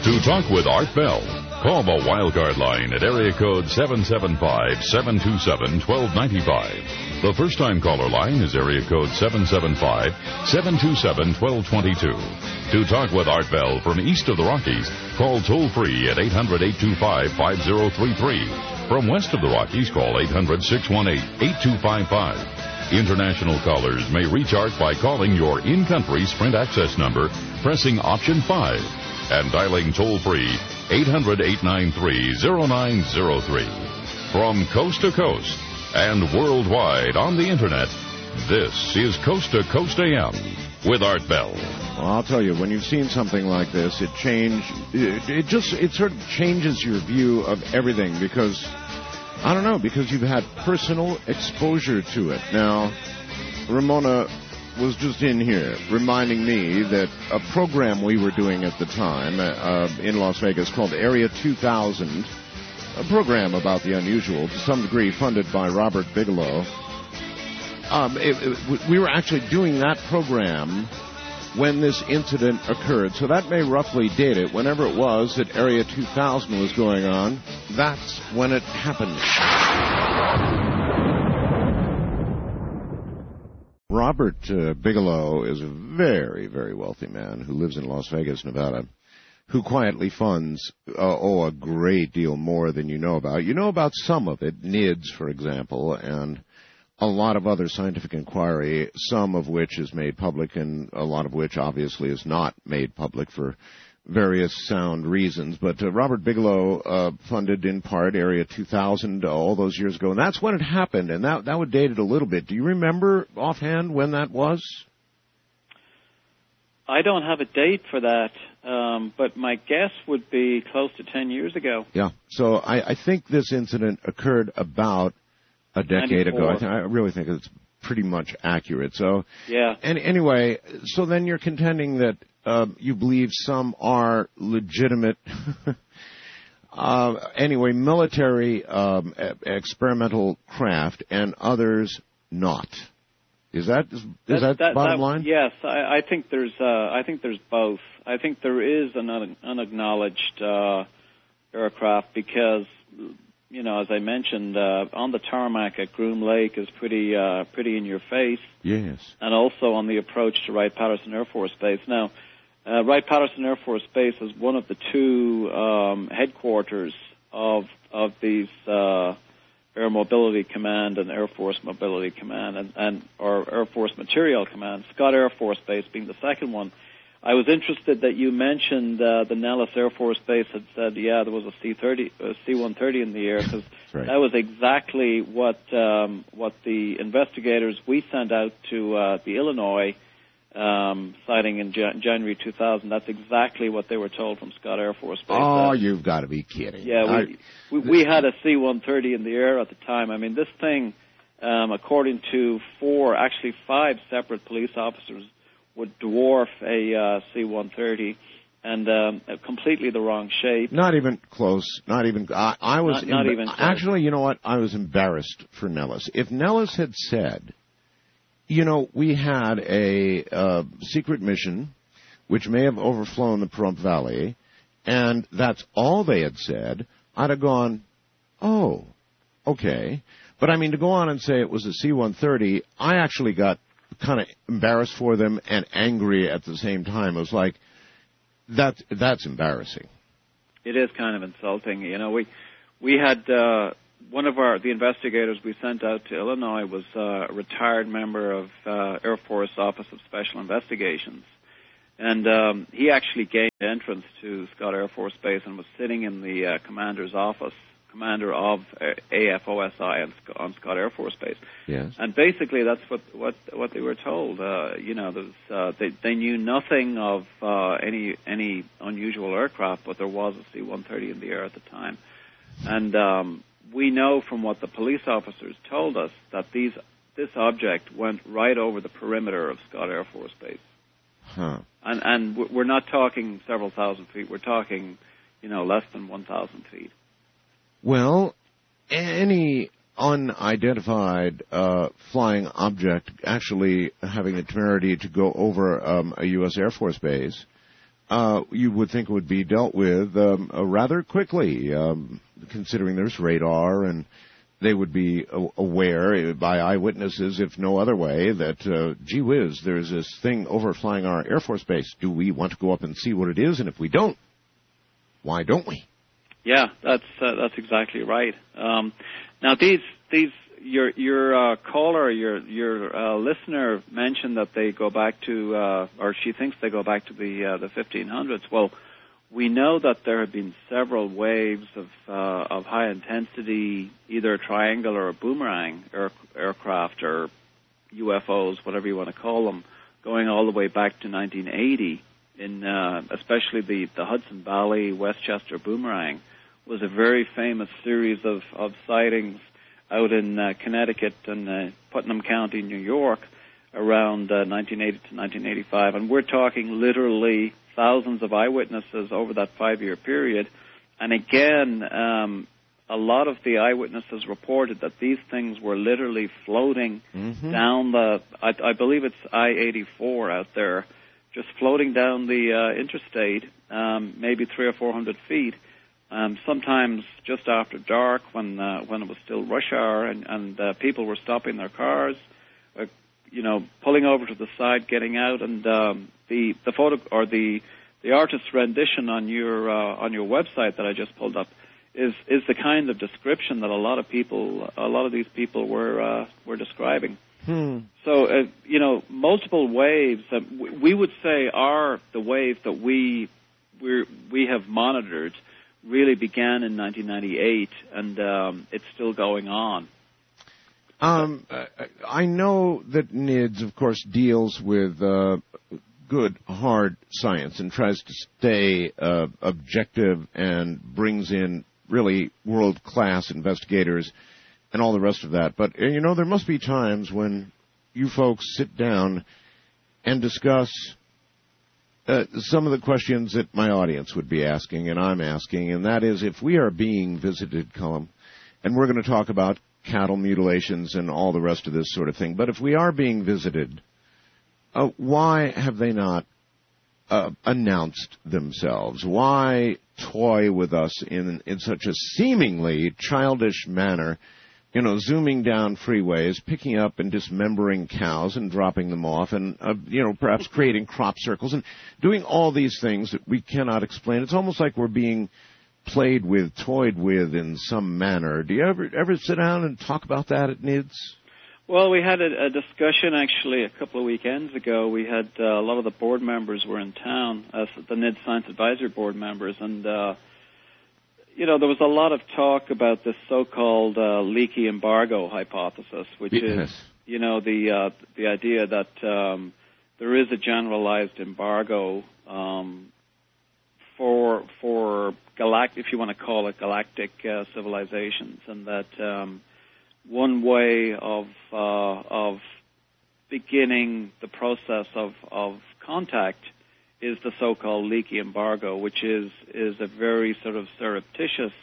To talk with Art Bell, call the Wildcard line at area code 775-727-1295. The first-time caller line is area code 775-727-1222. To talk with Art Bell from east of the Rockies, call toll-free at 800-825-5033. From west of the Rockies, call 800-618-8255. International callers may reach Art by calling your in-country Sprint access number, pressing option 5, and dialing toll-free 800-893-0903. From coast to coast and worldwide on the Internet, this is Coast to Coast AM with Art Bell. Well, I'll tell you, when you've seen something like this, it sort of changes your view of everything because you've had personal exposure to it. Now, Ramona was just in here reminding me that a program we were doing at the time in Las Vegas called Area 2000, a program about the unusual, to some degree funded by Robert Bigelow. We were actually doing that program when this incident occurred, so that may roughly date it. Whenever it was that Area 2000 was going on, that's when it happened. Robert Bigelow is a very, very wealthy man who lives in Las Vegas, Nevada, who quietly funds, a great deal more than you know about. You know about some of it, NIDS, for example, and a lot of other scientific inquiry, some of which is made public and a lot of which obviously is not made public for various sound reasons. But Robert Bigelow funded in part Area 2000 all those years ago, and that's when it happened, and that would date it a little bit. Do you remember offhand when that was? I don't have a date for that, but my guess would be close to 10 years ago. Yeah, so I think this incident occurred about a decade 94. ago. I really think it's pretty much accurate. So, yeah. And anyway, so then you're contending that you believe some are legitimate, military experimental craft, and others not. Is that bottom line? Yes, I think there's both. I think there is an unacknowledged aircraft because, as I mentioned, on the tarmac at Groom Lake is pretty in your face. Yes. And also on the approach to Wright-Patterson Air Force Base. Now, Wright-Patterson Air Force Base is one of the two headquarters of these Air Mobility Command and Air Force Mobility Command or Air Force Materiel Command, Scott Air Force Base being the second one. I was interested that you mentioned the Nellis Air Force Base had said, there was a C-130 in the air, because right. That was exactly what the investigators we sent out to the Illinois sighting in January 2000. That's exactly what they were told from Scott Air Force Base. Oh, you've got to be kidding. Yeah, we had a C-130 in the air at the time. I mean, this thing, according to 5 separate police officers, would dwarf a C-130 and completely the wrong shape. Not even close. Not even. I was not even close. Actually, you know what? I was embarrassed for Nellis. If Nellis had said, we had a secret mission which may have overflown the Pahrump Valley, and that's all they had said, I'd have gone, oh, okay. But I mean, to go on and say it was a C-130, I actually got kind of embarrassed for them and angry at the same time. It was like, that's embarrassing. It is kind of insulting. We had one of the investigators we sent out to Illinois was a retired member of Air Force Office of Special Investigations. And he actually gained entrance to Scott Air Force Base and was sitting in the commander's office, commander of AFOSI on Scott Air Force Base. Yes. And basically that's what they were told. They knew nothing of any unusual aircraft, but there was a C-130 in the air at the time. And we know from what the police officers told us that this object went right over the perimeter of Scott Air Force Base. Huh. And we're not talking several thousand feet. We're talking, less than 1,000 feet. Well, any unidentified flying object actually having the temerity to go over a U.S. Air Force base you would think would be dealt with rather quickly, considering there's radar, and they would be aware by eyewitnesses, if no other way, that, gee whiz, there's this thing overflying our Air Force Base. Do we want to go up and see what it is? And if we don't, why don't we? Yeah, that's exactly right. Now, your caller, your listener mentioned that they go back to, or she thinks they go back to the 1500s. Well, we know that there have been several waves of high intensity, either triangle or a boomerang aircraft or UFOs, whatever you want to call them, going all the way back to 1980. In especially the Hudson Valley Westchester boomerang was a very famous series of sightings out in Connecticut and Putnam County, New York, around 1980 to 1985. And we're talking literally thousands of eyewitnesses over that 5-year period. And again, a lot of the eyewitnesses reported that these things were literally floating down I believe it's I-84 out there, just floating down the interstate, maybe 300 or 400 feet. Sometimes just after dark, when it was still rush hour, and people were stopping their cars, pulling over to the side, getting out, and the photo or the artist's rendition on your website that I just pulled up is the kind of description that a lot of these people were describing. So multiple waves we would say are the wave that we have monitored. Really began in 1998, and it's still going on. I know that NIDS, of course, deals with good, hard science and tries to stay objective and brings in really world-class investigators and all the rest of that. But, there must be times when you folks sit down and discuss some of the questions that my audience would be asking and I'm asking, and that is, if we are being visited, Cullum, and we're going to talk about cattle mutilations and all the rest of this sort of thing, but if we are being visited, why have they not announced themselves? Why toy with us in such a seemingly childish manner, zooming down freeways, picking up and dismembering cows and dropping them off, and, perhaps creating crop circles and doing all these things that we cannot explain? It's almost like we're being played with, toyed with in some manner. Do you ever sit down and talk about that at NIDS? Well, we had a discussion actually a couple of weekends ago. We had a lot of the board members were in town, the NIDS Science Advisory Board members, and there was a lot of talk about this so-called leaky embargo hypothesis, which is, the idea that there is a generalized embargo for galactic, if you want to call it galactic civilizations, and that one way of beginning the process of contact is the so-called leaky embargo, which is a very sort of surreptitious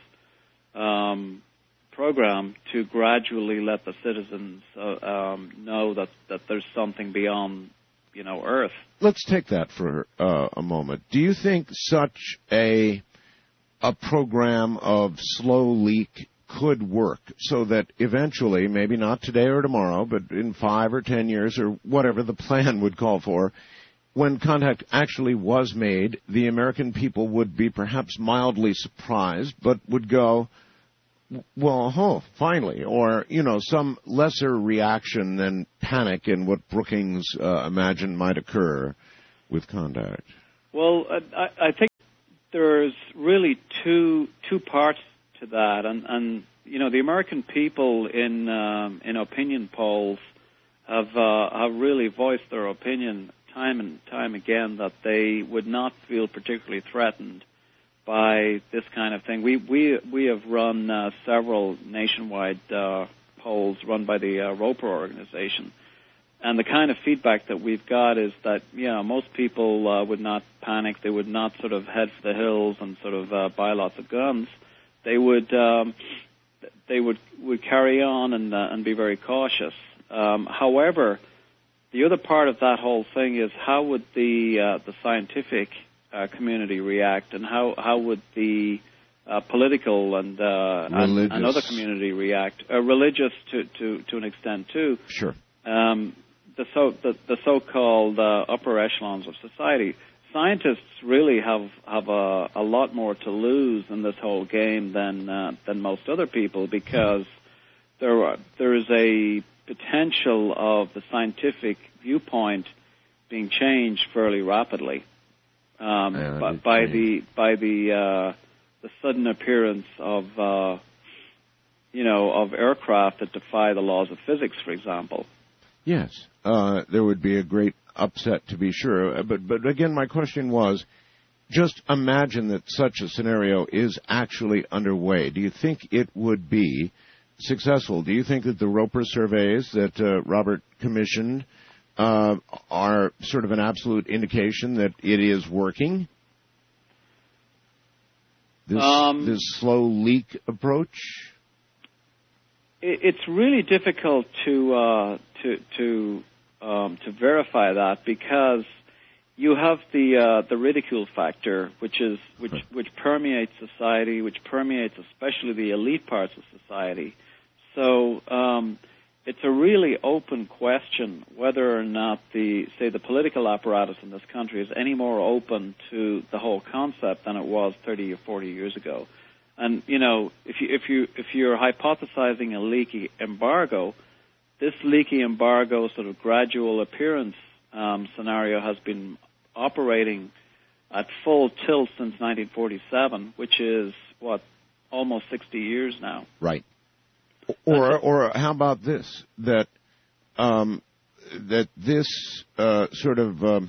program to gradually let the citizens know that there's something beyond, Earth. Let's take that for a moment. Do you think such a program of slow leak could work so that eventually, maybe not today or tomorrow, but in 5 or 10 years or whatever the plan would call for, when contact actually was made, the American people would be perhaps mildly surprised, but would go, well, finally, or, some lesser reaction than panic in what Brookings imagined might occur with contact? Well, I think there's really two parts to that, and the American people in opinion polls have really voiced their opinion time and time again that they would not feel particularly threatened by this kind of thing. We have run several nationwide polls run by the Roper organization, and the kind of feedback that we've got is that most people would not panic. They would not sort of head for the hills and sort of buy lots of guns. They would carry on and be very cautious. However, the other part of that whole thing is how would the scientific community react, and how would the political and other community react? Religious to an extent too. Sure. The so-called upper echelons of society. Scientists really have a lot more to lose in this whole game than most other people, because there is a potential of the scientific viewpoint being changed fairly rapidly by the sudden appearance of aircraft that defy the laws of physics, for example. Yes, there would be a great upset, to be sure. But again, my question was, just imagine that such a scenario is actually underway. Do you think it would be successful? Do you think that the Roper surveys that Robert commissioned are sort of an absolute indication that it is working? This slow leak approach? It's really difficult to verify that, because you have the ridicule factor, which permeates society, which permeates especially the elite parts of society. So it's a really open question whether or not the political apparatus in this country is any more open to the whole concept than it was 30 or 40 years ago. And if you're hypothesizing a leaky embargo, this leaky embargo sort of gradual appearance scenario has been operating at full tilt since 1947, which is almost 60 years now. Right. Or how about this? That this sort of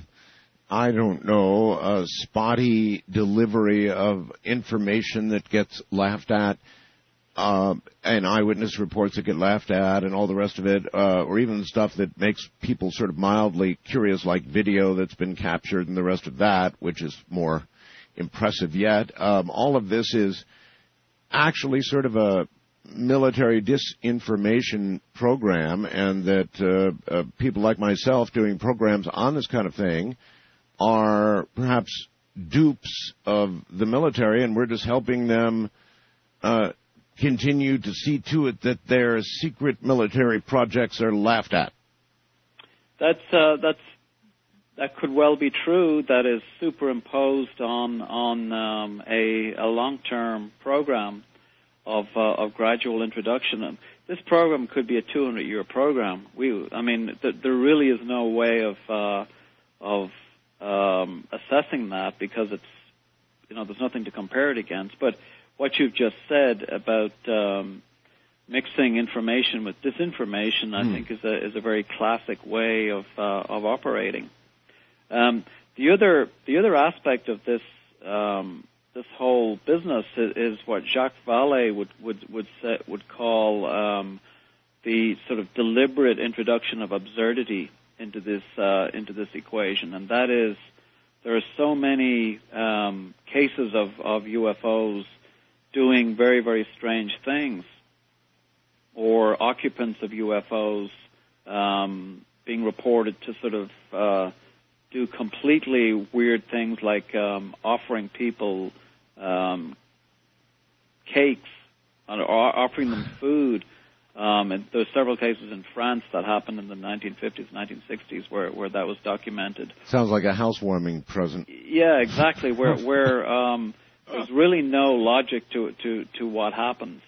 spotty delivery of information that gets laughed at, and eyewitness reports that get laughed at, and all the rest of it, or even stuff that makes people sort of mildly curious, like video that's been captured and the rest of that, which is more impressive yet. All of this is actually sort of a military disinformation program, and that people like myself doing programs on this kind of thing are perhaps dupes of the military, and we're just helping them continue to see to it that their secret military projects are laughed at. That could well be true. That is superimposed on a long-term program of gradual introduction. And this program could be a 200-year program. There really is no way of assessing that, because it's there's nothing to compare it against. But what you've just said about mixing information with disinformation, I think, is a very classic way of operating. The other aspect of this whole business is what Jacques Vallée would call the sort of deliberate introduction of absurdity into this equation, and that is, there are so many cases of UFOs doing very, very strange things, or occupants of UFOs being reported to sort of do completely weird things, like offering people cakes or offering them food. And there's several cases in France that happened in the 1950s, 1960s, where that was documented. Sounds like a housewarming present. Yeah, exactly. Where there's really no logic to what happens.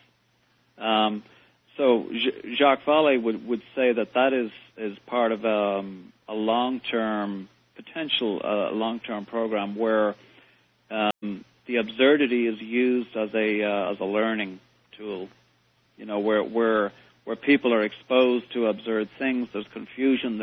So Jacques Vallée would say that is part of a long-term potential, long-term program where the absurdity is used as a learning tool. Where people are exposed to absurd things, there's confusion,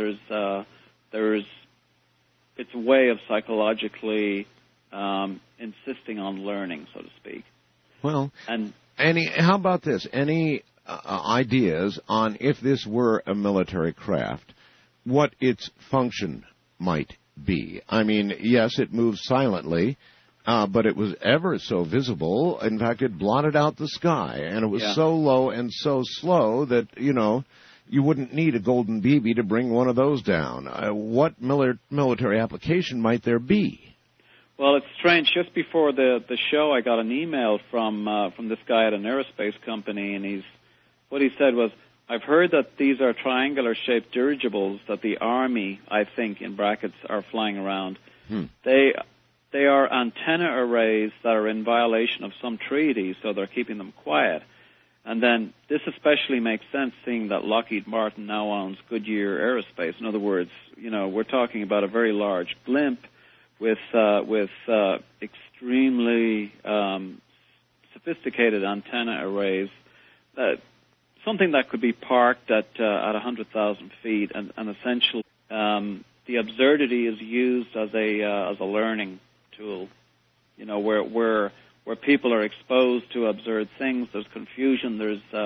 it's a way of psychologically insisting on learning, so to speak. Well, how about this? Any ideas on, if this were a military craft, what its function might be? I mean, yes, it moves silently, but it was ever so visible. In fact, it blotted out the sky, and it was so low and so slow that, you wouldn't need a golden BB to bring one of those down. What military application might there be? Well, it's strange. Just before the show, I got an email from this guy at an aerospace company, and what he said was, I've heard that these are triangular-shaped dirigibles that the Army, I think, in brackets, are flying around. They are antenna arrays that are in violation of some treaty, so they're keeping them quiet. And then this especially makes sense, seeing that Lockheed Martin now owns Goodyear Aerospace. In other words, we're talking about a very large blimp with extremely sophisticated antenna arrays, something that could be parked at 100,000 feet, and essentially the absurdity is used as a learning tool. Where people are exposed to absurd things, there's confusion.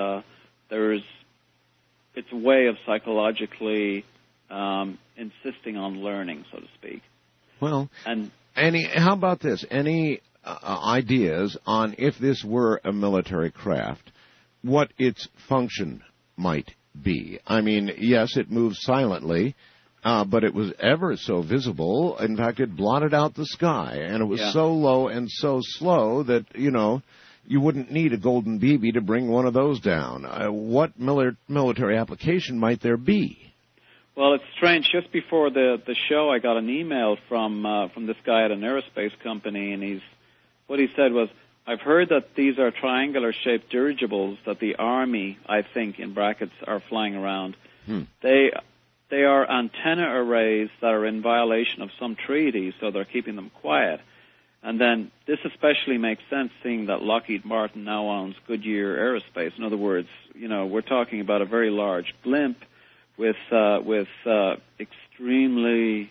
It's a way of psychologically insisting on learning, so to speak. Well, how about this? Any ideas on, if this were a military craft, what its function might be? I mean, yes, it moves silently, but it was ever so visible. In fact, it blotted out the sky, and it was so low and so slow that, you wouldn't need a Golden BB to bring one of those down. What military application might there be? Well, it's strange. Just before the show, I got an email from this guy at an aerospace company, and what he said was, I've heard that these are triangular-shaped dirigibles that the Army, I think, in brackets, are flying around. They are antenna arrays that are in violation of some treaty, so they're keeping them quiet. And then this especially makes sense, seeing that Lockheed Martin now owns Goodyear Aerospace. In other words, we're talking about a very large blimp with extremely